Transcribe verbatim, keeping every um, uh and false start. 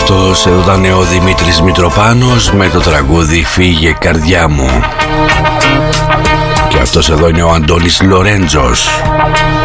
Αυτός εδώ ήταν ο Δημήτρης Μητροπάνος με το τραγούδι «Φύγε καρδιά μου». Και αυτός εδώ είναι ο Αντώνης Λορέντζος